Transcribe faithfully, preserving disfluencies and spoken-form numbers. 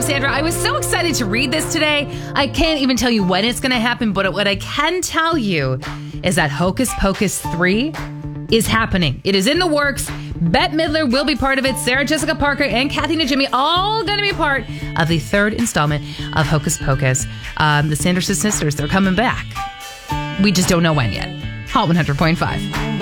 Sandra. I was so excited to read this today. I can't even tell you when it's going to happen, but what I can tell you is that Hocus Pocus three is happening. It is in the works. Bette Midler will be part of it. Sarah Jessica Parker and Kathy Najimy all going to be part of the third installment of Hocus Pocus. Um, the Sanderson sisters, they're coming back. We just don't know when yet. Hot one hundred point five.